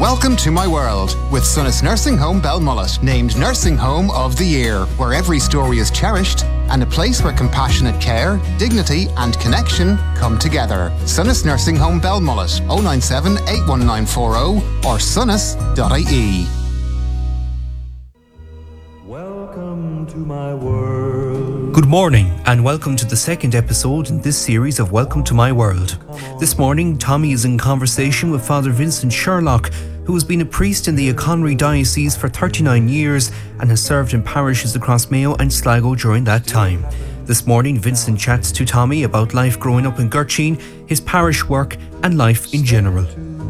Welcome to my world with Sonas Nursing Home Belmullet, named Nursing Home of the Year, where every story is cherished and a place where compassionate care, dignity and connection come together. Sonas Nursing Home Belmullet, 097 81940 or sonas.ie. Welcome to my world. Good morning and welcome to the second episode in this series of Welcome to My World. This morning, Tommy is in conversation with Father Vincent Sherlock, who has been a priest in the Achonry Diocese for 39 years and has served in parishes across Mayo and Sligo during that time. This morning, Vincent chats to Tommy about life growing up in Gurteen, his parish work and life in general.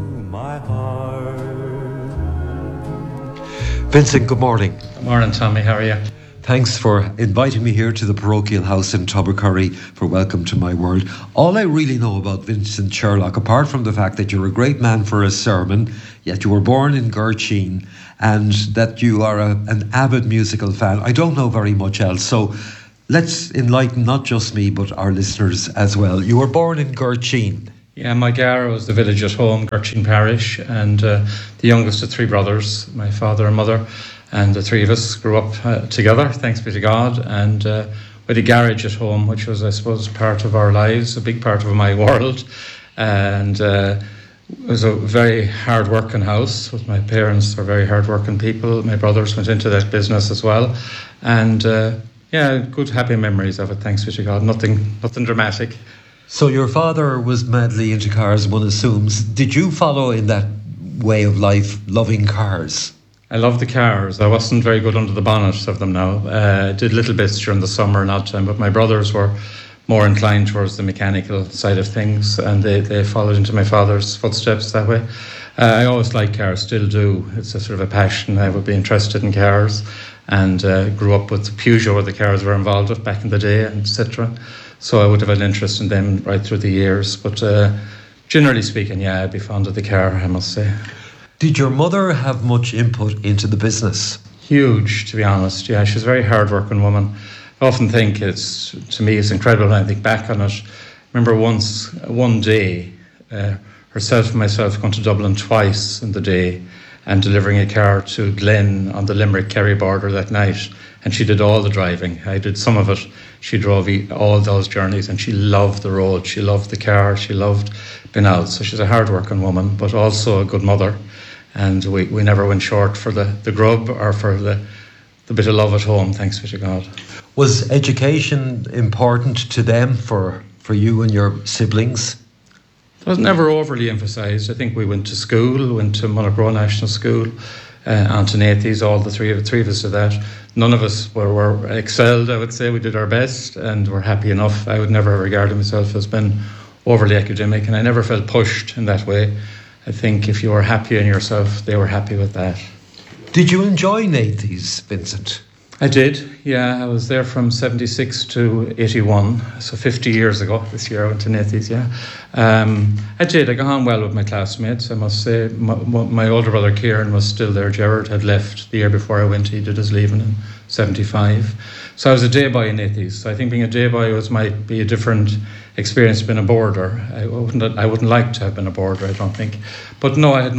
Vincent, good morning. Good morning, Tommy. How are you? Thanks for inviting me here to the parochial house in Tubbercurry for Welcome to My World. All I really know about Vincent Sherlock, apart from the fact that you're a great man for a sermon, yet you were born in Gurteen, and that you are an avid musical fan, I don't know very much else. So let's enlighten not just me, but our listeners as well. You were born in Gurteen. Yeah, my Gara was the village at home, Gurteen Parish, and the youngest of three brothers, my father and mother, and the three of us grew up together, thanks be to God, and with a garage at home, which was, I suppose, part of our lives, a big part of my world, and it was a very hard-working house. With my parents were very hard-working people. My brothers went into that business as well, and good, happy memories of it, thanks be to God. Nothing dramatic. So your father was madly into cars, one assumes. Did you follow in that way of life, loving cars? I love the cars. I wasn't very good under the bonnet of them now. Did little bits during the summer and odd time, but my brothers were more inclined towards the mechanical side of things, and they followed into my father's footsteps that way. I always liked cars, still do. It's a sort of a passion. I would be interested in cars, and grew up with Peugeot, where the cars were involved with back in the day, and etc. So I would have an interest in them right through the years. But generally speaking, yeah, I'd be fond of the car, I must say. Did your mother have much input into the business? Huge, to be honest. Yeah, she's a very hard-working woman. I often think to me, it's incredible when I think back on it. I remember one day, herself and myself going to Dublin twice in the day and delivering a car to Glen on the Limerick-Kerry border that night. And she did all the driving. I did some of it. She drove all those journeys, and she loved the road. She loved the car. She loved being out. So she's a hard-working woman, but also a good mother. And we never went short for the grub or for the bit of love at home, thanks be to God. Was education important to them for you and your siblings? It was never overly emphasised. I think we went to school, went to Monaghan National School, Antonates, all the three of us did that. None of us were excelled, I would say. We did our best and were happy enough. I would never have regarded myself as being overly academic, and I never felt pushed in that way. I think if you were happy in yourself, they were happy with that. Did you enjoy Nathies, Vincent? I did, yeah. I was there from 76 to 81, so 50 years ago. This year I went to Nathies, yeah. I did. I got on well with my classmates, I must say. My older brother Kieran was still there. Gerard had left the year before I went. He did his leaving in 75. So I was a day boy in Nathies. So I think being a day boy might be a different experience being a boarder. I wouldn't like to have been a boarder, I don't think. But no, I had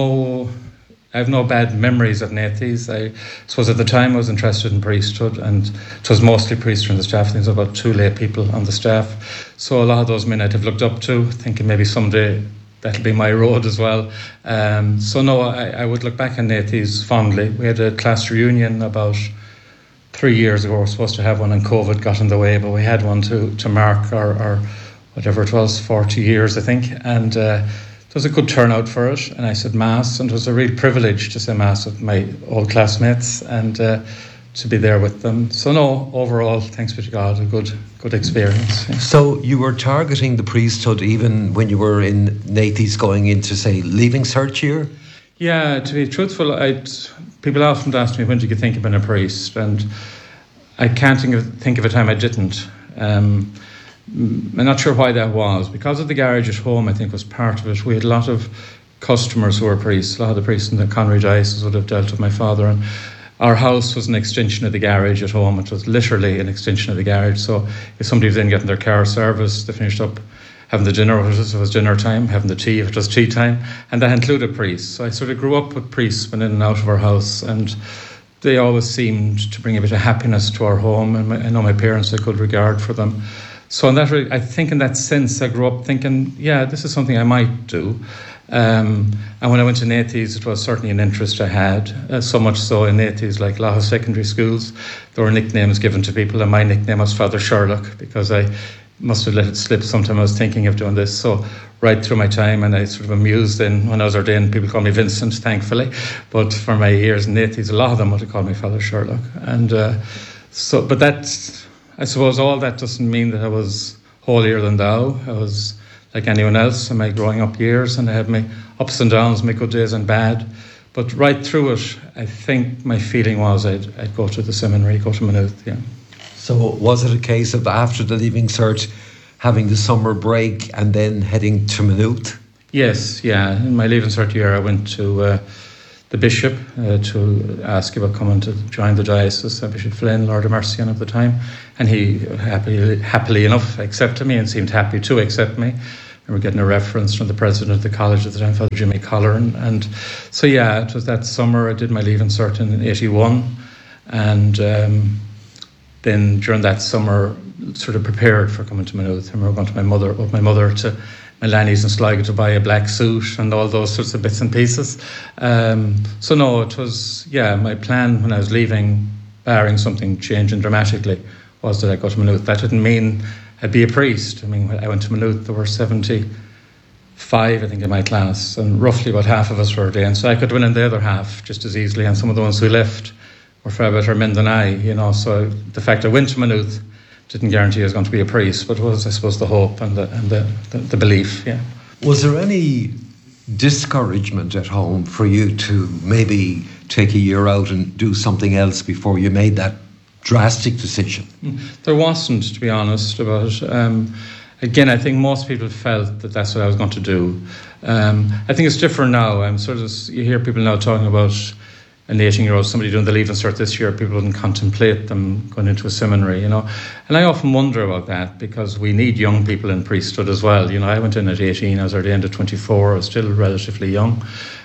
I have no bad memories of Nathies. I suppose at the time I was interested in priesthood, and it was mostly priests in the staff. There was about 2 lay people on the staff. So a lot of those men I'd have looked up to, thinking maybe someday that'll be my road as well. So no, I would look back on Nathies fondly. We had a class reunion about 3 years ago. We were supposed to have one, and COVID got in the way, but we had one to mark our whatever it was, 40 years, I think. And it was a good turnout for it, and I said Mass, and it was a real privilege to say Mass with my old classmates and to be there with them. So no, overall, thanks be to God, a good experience. Yeah. So you were targeting the priesthood even when you were in Nathies going into, say, leaving cert year? Yeah, to be truthful, people often ask me, when did you think of being a priest? And I can't think of a time I didn't. I'm not sure why that was. Because of the garage at home, I think, was part of it. We had a lot of customers who were priests. A lot of the priests in the Achonry Diocese would have dealt with my father. And our house was an extension of the garage at home. It was literally an extension of the garage. So if somebody was in getting their car serviced, they finished up having the dinner if it was dinner time, having the tea if it was tea time, and that included priests. So I sort of grew up with priests went in and out of our house, and they always seemed to bring a bit of happiness to our home, and I know my parents had good regard for them. So in that, I think in that sense, I grew up thinking, yeah, this is something I might do. And when I went to Nathys, it was certainly an interest I had, so much so in Nathys, like a lot of secondary schools, there were nicknames given to people, and my nickname was Father Sherlock, because I must have let it slip sometime I was thinking of doing this. So right through my time, and I sort of amused in, when I was ordained, people called me Vincent, thankfully, but for my years in Nathys, a lot of them would have called me Father Sherlock. And but that, I suppose all that doesn't mean that I was holier than thou. I was like anyone else in my growing up years, and I had my ups and downs, my good days and bad. But right through it, I think my feeling was I'd go to the seminary, go to Maynooth, yeah. So was it a case of after the Leaving Cert having the summer break and then heading to Maynooth? Yes, yeah. In my Leaving Cert year, I went to the bishop to ask about coming to join the diocese, Bishop Flynn, Lord of Mercian at the time, and he happily enough accepted me and seemed happy to accept me. We were getting a reference from the president of the college at the time, Father Jimmy Colleran, and so yeah, it was that summer I did my Leaving Cert in 81, and then during that summer sort of prepared for coming to Maynooth. I remember going to my mother to Lanny's in Sligo to buy a black suit and all those sorts of bits and pieces. So no, it was, yeah, my plan when I was leaving, barring something changing dramatically, was that I go to Maynooth. That didn't mean I'd be a priest. I mean, when I went to Maynooth, there were 75, I think, in my class, and roughly about half of us were ordained. So I could win in the other half just as easily, and some of the ones who left were far better men than I, you know. So the fact I went to Maynooth didn't guarantee I was going to be a priest, but it was, I suppose, the hope and the belief, yeah. Was there any discouragement at home for you to maybe take a year out and do something else before you made that drastic decision? There wasn't, to be honest, about it. Again, I think most people felt that that's what I was going to do. I think it's different now. You hear people now talking about an 18-year-old, somebody doing the Leaving Cert this year, people wouldn't contemplate them going into a seminary, you know. And I often wonder about that, because we need young people in priesthood as well. You know, I went in at 18, I was ordained at 24, I was still relatively young.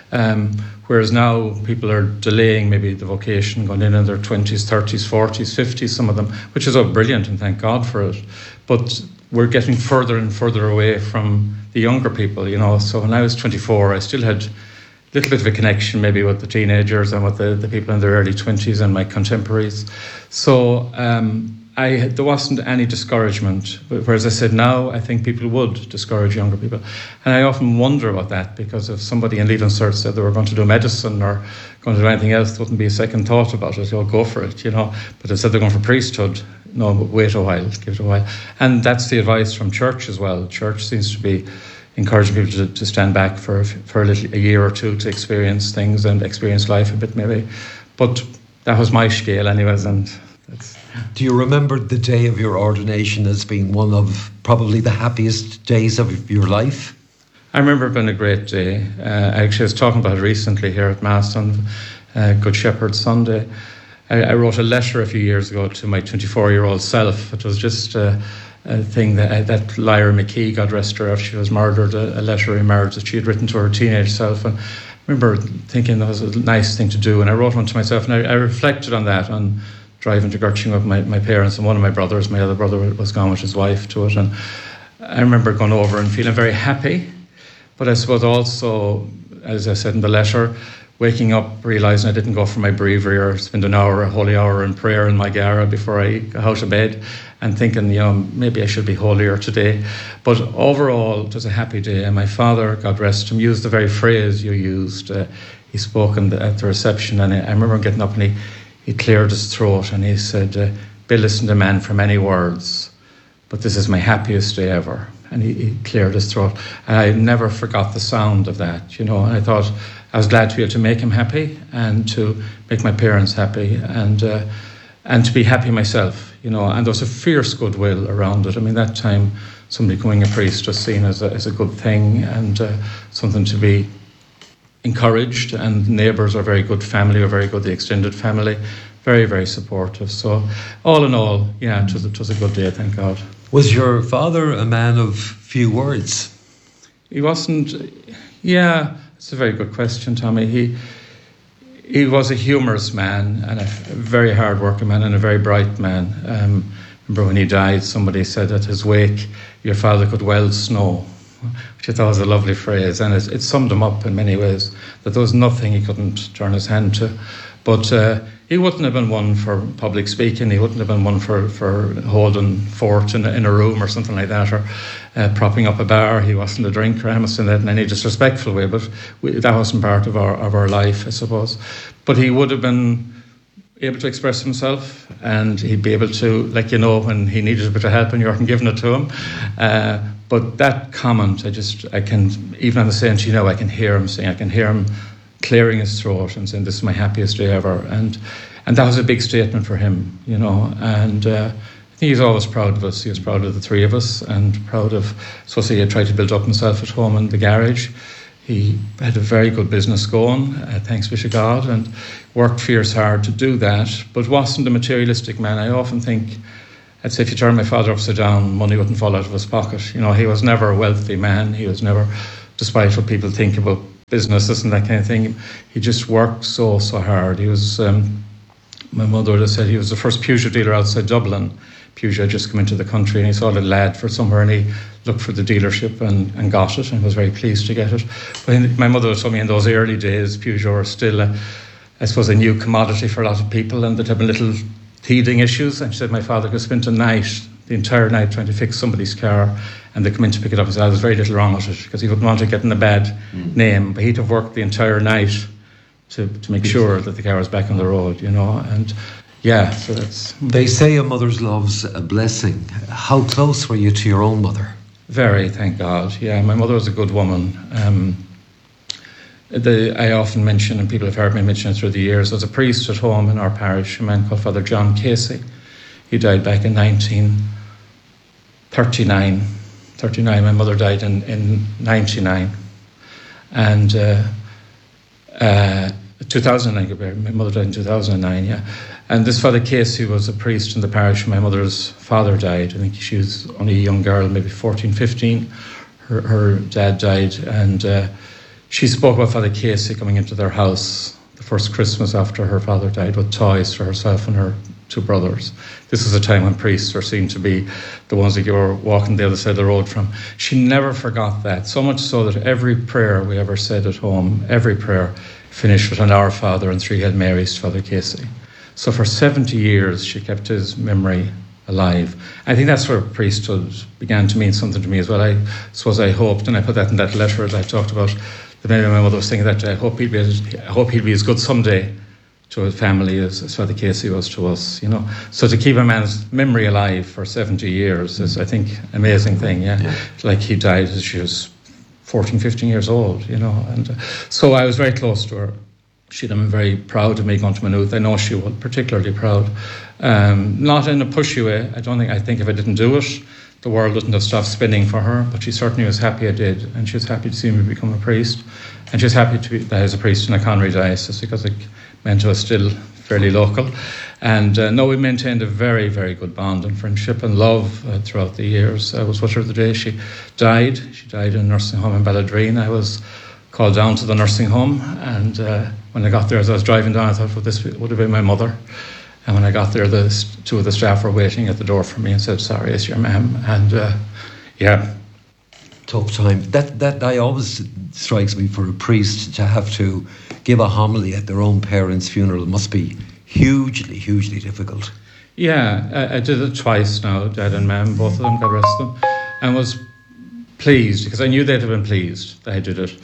Whereas now people are delaying maybe the vocation, going in their 20s, 30s, 40s, 50s, some of them, which is all brilliant, and thank God for it. But we're getting further and further away from the younger people, you know. So when I was 24, I still had little bit of a connection maybe with the teenagers and with the people in their early 20s and my contemporaries. So there wasn't any discouragement. Whereas I said now, I think people would discourage younger people. And I often wonder about that, because if somebody in Leaving Cert said they were going to do medicine or going to do anything else, there wouldn't be a second thought about it. You'll go for it, you know. But if said they're going for priesthood, no, wait a while, give it a while. And that's the advice from church as well. Church seems to be encouraging people to stand back for a year or two to experience things and experience life a bit maybe. But that was my scale anyways, and that's... Do you remember the day of your ordination as being one of probably the happiest days of your life? I remember it being a great day. I actually was talking about it recently here at Mass on Good Shepherd Sunday. I wrote a letter a few years ago to my 24-year-old self. It was just a thing that Lyra McKee, God rest her, after she was murdered, a letter of marriage that she had written to her teenage self. And I remember thinking that was a nice thing to do, and I wrote one to myself, and I reflected on that on driving to Gertrude with my parents and one of my brothers. My other brother was gone with his wife to it, and I remember going over and feeling very happy. But I suppose also, as I said in the letter, waking up, realising I didn't go for my breviary or spend an hour, a holy hour in prayer in my gara before I got out of bed, and thinking, you know, maybe I should be holier today. But overall, it was a happy day. And my father, God rest him, used the very phrase you used. He spoke at the reception, and I remember getting up and he cleared his throat and he said, Bill, listen to man for many words, but this is my happiest day ever. And he cleared his throat. And I never forgot the sound of that, you know. And I thought I was glad to be able to make him happy and to make my parents happy and to be happy myself, you know. And there was a fierce goodwill around it. I mean, that time, somebody becoming a priest was seen as a good thing and something to be encouraged. And neighbours are very good, family are very good, the extended family, very, very supportive. So all in all, yeah, it was a good day, thank God. Was your father a man of few words? He wasn't. Yeah, it's a very good question, Tommy. He was a humorous man and a very hard-working man and a very bright man. Remember when he died, somebody said at his wake, "Your father could weld snow," which I thought was a lovely phrase, and it summed him up in many ways, that there was nothing he couldn't turn his hand to. But he wouldn't have been one for public speaking. He wouldn't have been one for holding fort in a room or something like that, or propping up a bar. He wasn't a drinker, I must say that in any disrespectful way, but that wasn't part of our life, I suppose. But he would have been able to express himself, and he'd be able to, like, when he needed a bit of help and you weren't giving it to him. But that comment, I can, even on the same, I can hear him saying, I can hear him clearing his throat and saying, "This is my happiest day ever," and that was a big statement for him, and I think he's always proud of us. He was proud of the three of us, and proud of, he had tried to build up himself at home in the garage. He had a very good business going, thanks be to God, and worked fierce hard to do that, but wasn't a materialistic man. I often think, I'd say if you turn my father upside down, money wouldn't fall out of his pocket. He was never a wealthy man. He was never, despite what people think about businesses and that kind of thing, he just worked so hard. He was, my mother would have said, he was the first Peugeot dealer outside Dublin. Peugeot had just come into the country, and he saw a little ad for somewhere, and he looked for the dealership and got it, and was very pleased to get it. But my mother told me in those early days, Peugeot were still, I suppose, a new commodity for a lot of people, and they'd have little teething issues. And she said my father could spend the entire night trying to fix somebody's car, and they come in to pick it up and say, "There's very little wrong with it," because he wouldn't want to get in a bad name. But he'd have worked the entire night to make sure that the car was back on the road, and yeah, so that's... They say a mother's love's a blessing. How close were you to your own mother? Very, thank God. Yeah, my mother was a good woman. I often mention, and people have heard me mention it through the years, there's a priest at home in our parish, a man called Father John Casey. He died back in 1939. My mother died in 99. And 2009, my mother died in 2009, yeah. And this Father Casey was a priest in the parish when my mother's father died. I think she was only a young girl, maybe 14, 15. Her dad died, and she spoke about Father Casey coming into their house the first Christmas after her father died with toys for herself and her two brothers. This was a time when priests were seen to be the ones that you were walking the other side of the road from. She never forgot that, so much so that every prayer we ever said at home, every prayer finished with an Our Father and 3 Hail Marys to Father Casey. So for 70 years she kept his memory alive. I think that's where priesthood began to mean something to me as well. I suppose I hoped, and I put that in that letter that I talked about, that maybe my mother was saying that I hope he'd be as good someday to his family as Father Casey was to us, So to keep a man's memory alive for 70 years is, I think, an amazing thing, yeah. Like he died as she was 14, 15 years old, and so I was very close to her. She'd been very proud of me going to Maynooth. I know she was particularly proud. Not in a pushy way. I think if I didn't do it, the world wouldn't have stopped spinning for her, but she certainly was happy I did, and she was happy to see me become a priest, and she was happy that I was a priest in a Conry diocese, because it meant I was still fairly local. And we maintained a very, very good bond and friendship and love throughout the years. I was with her the day she died. She died in a nursing home in Balladreen. I was called down to the nursing home, and when I got there, as I was driving down, I thought, well, this would have been my mother. And when I got there, two of the staff were waiting at the door for me and said, "Sorry, it's your ma'am." And yeah. Tough time. That always strikes me, for a priest to have to give a homily at their own parents' funeral must be hugely, hugely difficult. Yeah, I did it twice now, Dad and Mum, both of them, God rest them, and was pleased, because I knew they'd have been pleased that I did it.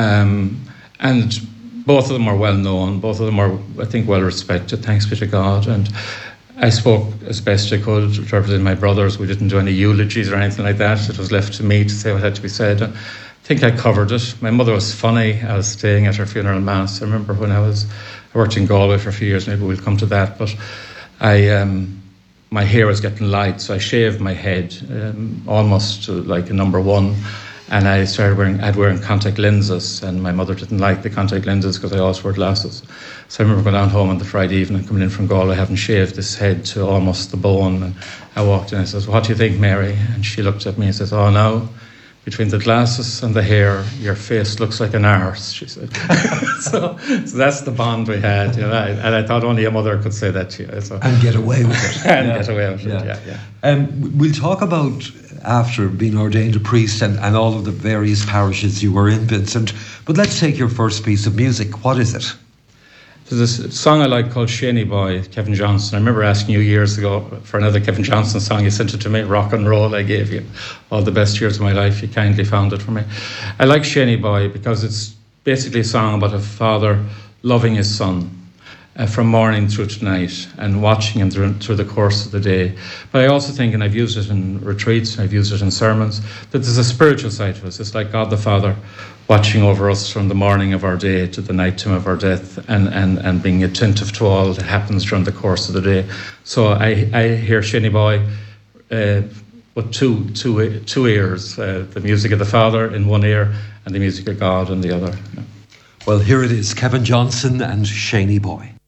And both of them were well known, both of them were, I think, well respected, thanks be to God. And I spoke as best I could, representing my brothers. We didn't do any eulogies or anything like that. It was left to me to say what had to be said. I think I covered it. My mother was funny. I was staying at her funeral mass. I remember when I worked in Galway for a few years, maybe we'll come to that, but my hair was getting light, so I shaved my head almost to like a number 1, And I started wearing contact lenses, and my mother didn't like the contact lenses because I always wore glasses. So I remember going down home on the Friday evening, coming in from Galway, having shaved this head to almost the bone. And I walked in and I says, "What do you think, Mary?" And she looked at me and says, "Oh, no, between the glasses and the hair, your face looks like an arse," she said. so that's the bond we had, you know. And I thought only a mother could say that to you. So. And get away with it. Get away with it, yeah. We'll talk about, after being ordained a priest and all of the various parishes you were in, Vincent, but let's take your first piece of music. What is it? There's this song I like called Shaney Boy, Kevin Johnson. I remember asking you years ago for another Kevin Johnson song. You sent it to me, Rock and Roll. I gave you all the best years of my life. You kindly found it for me. I like Shaney Boy because it's basically a song about a father loving his son from morning through to night and watching him through the course of the day. But I also think, and I've used it in retreats, and I've used it in sermons, that there's a spiritual side to us. It's like God the Father watching over us from the morning of our day to the night time of our death, and being attentive to all that happens during the course of the day. So I hear Shaney Boy with two ears, the music of the Father in one ear and the music of God in the other. Well, here it is, Kevin Johnson and Shaney Boy.